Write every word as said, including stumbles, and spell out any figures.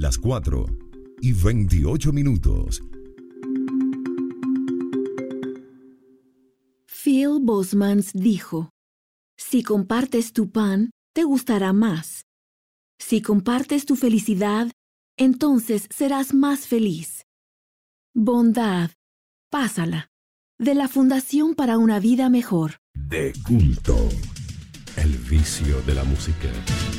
las cuatro y veintiocho minutos. Phil Bosmans dijo: si compartes tu pan, te gustará más. Si compartes tu felicidad, entonces serás más feliz. Bondad, pásala. De la Fundación para una Vida Mejor. De culto. El vicio de la música.